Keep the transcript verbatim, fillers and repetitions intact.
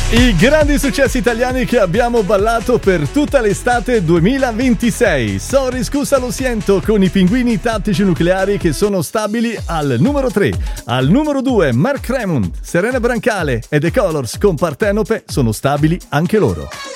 I grandi successi italiani che abbiamo ballato per tutta l'estate duemilaventisei. Sorry, scusa, lo siento, con i Pinguini Tattici Nucleari che sono stabili al numero tre. Al numero due Mark Remond, Serena Brancale e The Colors con Partenope sono stabili anche loro.